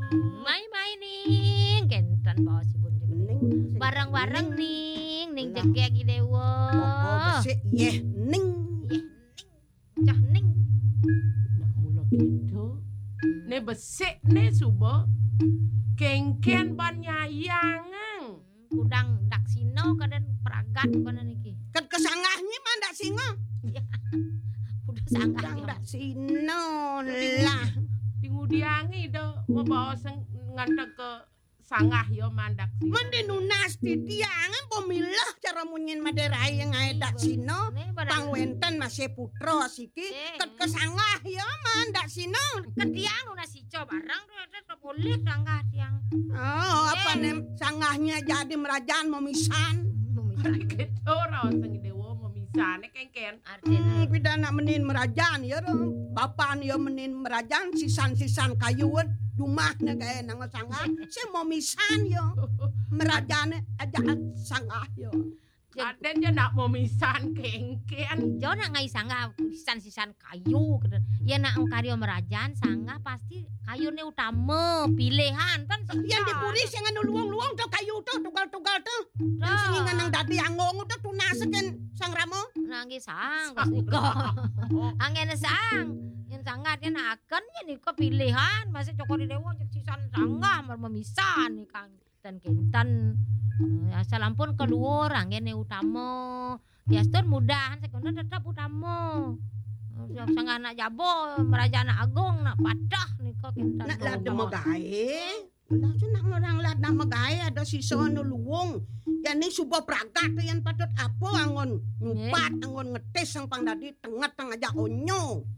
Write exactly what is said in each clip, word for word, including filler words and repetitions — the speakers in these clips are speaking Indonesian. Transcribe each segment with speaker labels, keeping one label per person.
Speaker 1: Mai-mai ning kentan bawa si bun ning. Barang-barang ning ning jegek dewa.
Speaker 2: Pokok besik yeh ning.
Speaker 1: Yeh ning. Cah ning.
Speaker 3: Nak mula gitu. Ne besik ne subo. Kengken ban nyayang.
Speaker 1: Kudang dak sino kadan peragat kana niki.
Speaker 2: Ket kesangahnya mah ndak singo.
Speaker 1: Udah sangat
Speaker 2: Kudang ndak sino lah.
Speaker 3: Tingudiangi do mabawa seng ngantek ke sangah yo mandak sino.
Speaker 2: Mandi nunas titiangan pemilah cara munyin maderai yang dak sino. Pangwenten masih putro siki. Ket kesangah yo mandak sino.
Speaker 1: Ketiang nunas sico barang tuh boleh sanggah tiang.
Speaker 2: Oh, apa nih sangahnya jadi merajaan memisan.
Speaker 3: Ari gitu ora sing dewa memisane kengken.
Speaker 2: Hmm, pidana menin merajaan ya ro. Bapan ya menin merajaan sisan-sisan kayuan dumahna kae nang sangah. Si memisan yo. Merajaan aja sangah yo.
Speaker 3: Aden je nak memisan kengken.
Speaker 1: Jo nak ngai sanggah sisan-sisan kayu. Ya nak karyo merajaan sanggah pasti kayune utama pilihan kan
Speaker 2: yang dipuri sing anu luwung-luwung tuh kayu tuh tugal-tugal tuh. Yang sing nang dadi angong tuh tunasekeun Sang Ramo.
Speaker 1: Nangge sang Gus Niko. Angene sang. Yen sangat yen akan yen niko pilihan masih cokori dewa sisan sanggah memisan nih Kang. Dan kintan asal ampun keluar angin utama biastur mudahan sekunder tetap utama sang anak jabo meraja anak agung nak padah niko kintan
Speaker 2: nak lada magae lah senang orang lada magae ada sisa anu luwung ya ni subuh pragat yang patut apa angon nyupat angon ngetes sang pangdadi tengah tengah aja onyo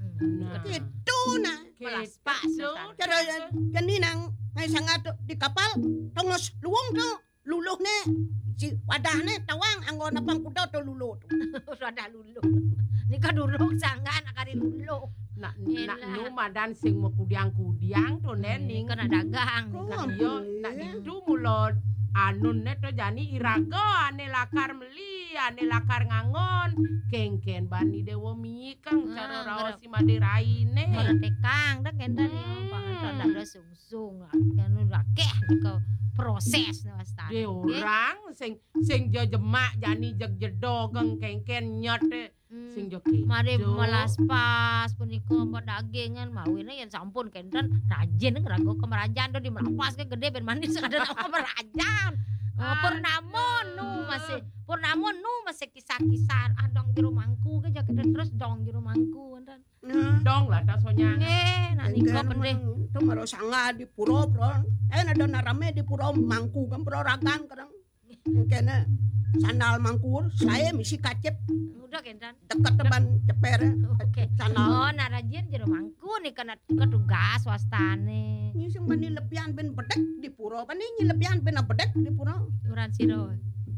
Speaker 2: itu nah
Speaker 1: melas pak
Speaker 2: cara jadi nang ngai sangat di kapal tongos luwung tuh luluh ne si wadah ne tawang anggon apang kuda tuh luluh tuh
Speaker 1: wadah luluh nika durung sangan akari luluh
Speaker 3: nak nak nu madan sing mau kudiang-kudiang tuh nening
Speaker 1: kena dagang
Speaker 3: nika yo nak didu mulot anun ne to jani iraga ane lakar meli ane lakar ngangon kengken bani dewo mikang cara raos si maderai ne
Speaker 1: tekang dak kendan yo pangan dak sungsung kan rakeh nika proses wasta
Speaker 3: de orang sing sing jo jemak jani jeg jedo geng kengken nyot sing jo ke
Speaker 1: mari melas pas punika mbok dagingan mawine yen sampun kendan rajin ngerago kemerajan do di melapas ke gede ben manis kada kemerajan oh, purnamon nu masih purnamon nu masih kisah-kisah ah dong jero mangku ke jaket terus dong jero mangku enten
Speaker 3: dong lah ta sonya
Speaker 1: eh nak niko pende
Speaker 2: tu maro sanga di puro bro eh ada narame di puro mangku kan puro ragan kadang kene sandal mangkur saya misi kacep
Speaker 1: udah kendan
Speaker 2: dekat teban ceper
Speaker 1: oke
Speaker 2: sandal
Speaker 1: oh narajin jero mangku nih kena ketugas wastane
Speaker 2: ini sing bani lebihan ben bedek di puro bani nyi lebihan ben bedek di puro
Speaker 1: puran siro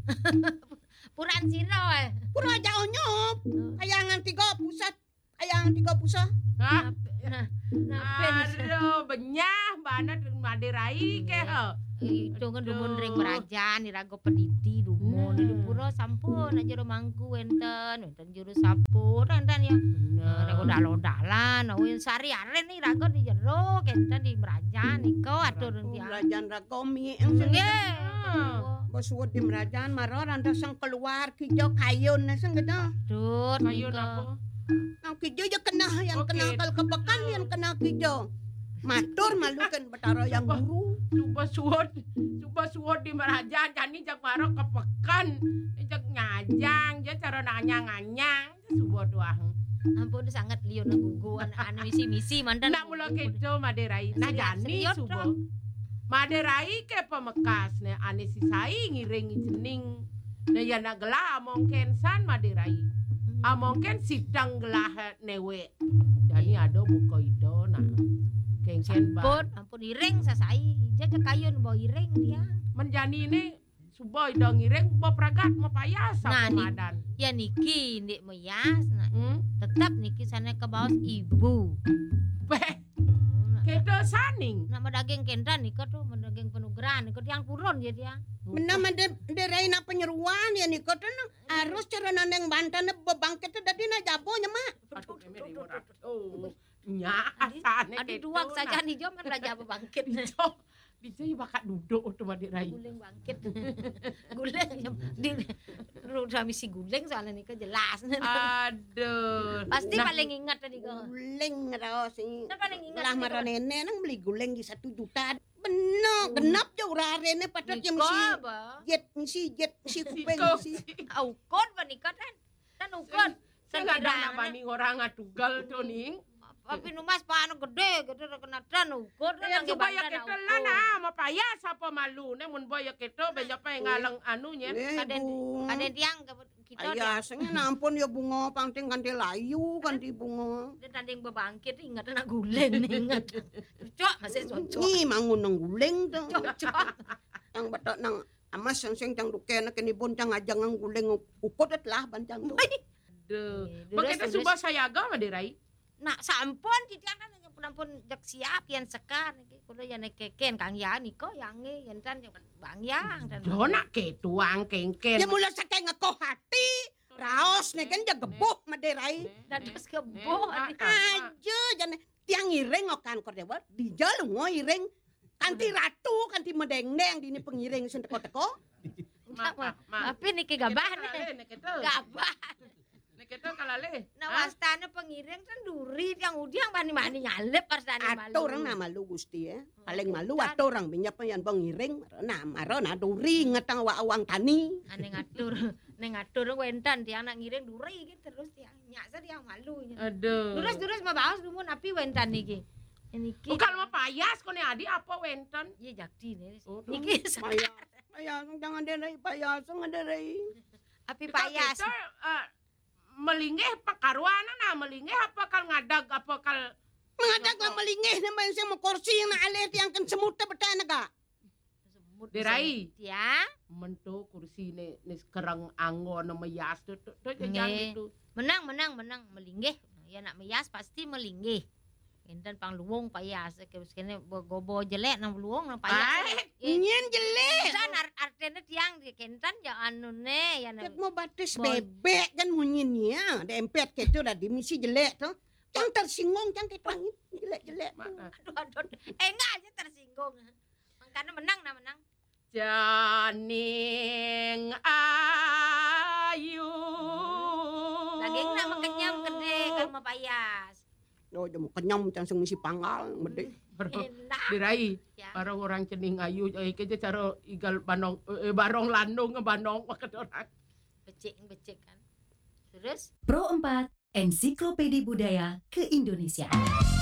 Speaker 1: puran siro
Speaker 2: puro aja onyop kayangan tiga pusat kayangan tiga pusat
Speaker 3: hah
Speaker 1: nah
Speaker 3: aduh benyah bana maderai ke
Speaker 1: itu kan dumun ring merajan irago pediti dumun di pura sampun aja romangku enten enten juru sapur enten ya nek odal-odalan win sari aren irago di jero enten di merajan iko atur dia
Speaker 2: merajan rakomi
Speaker 1: nggih
Speaker 2: bos wud di merajan maror anda sang keluar kijo kayun sang gede
Speaker 1: aduh
Speaker 3: kayun apa
Speaker 2: nah kijo ya kena yang kena kal kepekan yang kena kijo matur malukan betara yang guru
Speaker 3: coba suwot coba suwot di merajan jani jak maro kepekan jak nyajang je cara nanyang-anyang subuh doang
Speaker 1: ampun sangat liun guguan anu misi-misi mandan
Speaker 3: nak mula kedo maderai nah jani subuh maderai ke pemekas ne ane sisai ngiring jening ne ya nak gelah mungkin san maderai amongken sidang gelah newe jani ada buka ido nah kengken
Speaker 1: ampun ampun iring sasai jaja kayun bawa iring dia
Speaker 3: menjani ini suboy dong iring bawa pragat mau payas
Speaker 1: nah,
Speaker 3: madan
Speaker 1: ya niki ndik meyas nah,
Speaker 3: hmm?
Speaker 1: tetap niki sana ke bawah ibu
Speaker 3: beh kedo saning
Speaker 1: nama daging kendan niko tuh daging penugeran niko yang purun ya dia
Speaker 2: menama de derai na penyeruan ya niko tuh harus cara nandeng bantan bebangkit dadi na jabo nya mak
Speaker 3: aduh emeri oh Nya
Speaker 1: Adi-
Speaker 3: asane
Speaker 1: Adi
Speaker 3: keto
Speaker 1: duang
Speaker 3: nah.
Speaker 1: saja nih jom kan belajar bangkit.
Speaker 3: Dijo, dijo ya bakat duduk tuh Made Rai.
Speaker 1: Guling bangkit. Guling di udah misi guling soalnya nih jelas.
Speaker 3: Aduh.
Speaker 1: Pasti
Speaker 3: Nah,
Speaker 1: paling ingat tadi kau.
Speaker 2: Guling raos sing.
Speaker 1: Nah, paling ingat
Speaker 2: Lah
Speaker 1: tadi
Speaker 2: marah
Speaker 1: kau.
Speaker 2: nenek nang beli guling di satu juta. Bener, genap jauh rarene patut
Speaker 1: Niko
Speaker 2: yang misi
Speaker 1: ba?
Speaker 2: jet misi jet misi kuping
Speaker 3: Siko,
Speaker 2: misi.
Speaker 1: Ukon ba nikah kan? Kan ukon.
Speaker 3: saya nggak ada nabani orang atugal tuh ning.
Speaker 1: Tapi numas paano gede, gede ra kena dan ukon
Speaker 3: Ya coba ya kita lah nah, mapayas apa malu ne mun boy ya kita banyak pa yang ngalang anu nya.
Speaker 2: Eh,
Speaker 1: Kaden
Speaker 2: Bu.
Speaker 1: kaden tiang kita dia.
Speaker 2: Ayasnya nampun ya bunga panting ganti layu ganti bunga.
Speaker 1: Dan tanding bebangkit ingat na guling ingat. Cok masih cocok.
Speaker 2: Ni mangun nang guling tuh.
Speaker 1: Cocok.
Speaker 2: Yang batok nang amas yang sing cang duke na kinibon cang ajang ang guling ukot at lah bancang tuh.
Speaker 3: Duh.
Speaker 1: Terus,
Speaker 3: Makita
Speaker 1: terus.
Speaker 3: suba sayaga Made Rai.
Speaker 1: Nah, sampun titiang kan pun jak siap yan sekar kudu yan keken Kang Yani ko yange yan tan Bang Yang dan
Speaker 3: Do nak ketuang kengken.
Speaker 2: Ya mula sa kay ngako hati. Raos na kan jaga boh Made Rai.
Speaker 1: dan terus kebo
Speaker 3: Eh,
Speaker 2: Aja jan tiang ireng okan kor dewa dijal ngo ireng kanti ratu kanti medeng-deng dini pengiring sen teko-teko.
Speaker 3: Ma, ma, ma.
Speaker 1: tapi niki gabah
Speaker 3: Kalale, nek kita.
Speaker 1: gabah
Speaker 3: Nek kita kalale.
Speaker 1: nah
Speaker 3: Ah,
Speaker 1: wastana pengiring kan duri yang udiang bani-bani nyalep pastana malu
Speaker 2: Ato orang na malu gusti ya. Paling malu ato orang binyap yan pengiring na maro na duri ngetang wa awang tani.
Speaker 1: ane ngatur ane ngatur wentan tiang nak ngiring duri gitu terus tiang nyaksa tiang malu
Speaker 3: Aduh.
Speaker 1: Durus-durus mabaos dumun api wentan niki. Niki.
Speaker 3: Bukan mah payas kone adi apa wenten.
Speaker 1: Iya jakti nih.
Speaker 3: Oh,
Speaker 1: Niki
Speaker 2: Payas. Payas jangan derai payas jangan derai.
Speaker 1: api
Speaker 3: Kita-
Speaker 1: payas.
Speaker 3: kita, eh, melinggih pakaruana na melinggih apa kal ngadag apa kal
Speaker 2: Mengadak lah melingih naman siya mo kursi na alit yang kan semut na bata naga.
Speaker 3: Dirai.
Speaker 1: Ya,
Speaker 3: mento kursi ne ne sekarang anggo na mayas tu tu tu
Speaker 1: Nge.
Speaker 3: jangan itu.
Speaker 1: menang menang menang melinggih. Ya nak meyas pasti melinggih. Enten pang luwung payas terus kene gobo jelek nang luwung nang payas.
Speaker 3: Baik.
Speaker 1: Eh,
Speaker 2: Nyen jelek.
Speaker 1: dan art artene tiang di kentan ya anu ne ya na.
Speaker 2: Ket mo batis
Speaker 1: Boy.
Speaker 2: bebek kan munyinya. Dempet keto dah dimisi jelek tu. Cang tersinggung cang keto angin jelek-jelek.
Speaker 3: Ma- ah.
Speaker 1: Aduh aduh. Eh enggak aja tersinggung. Karena menang nah menang.
Speaker 3: Janing ayu.
Speaker 1: Lagi nak mengenyam gede kalau mau payas.
Speaker 2: Oh, jam kenyam cang sing misi panggal mede.
Speaker 1: Enak
Speaker 3: Dirai,
Speaker 1: ya.
Speaker 3: parang orang cening ayu, ay kaya cara igal banong, eh, barong landong nga banong makadorang.
Speaker 1: Becek becek kan. Terus
Speaker 4: Pro empat, Ensiklopedia Budaya Keindonesiaan.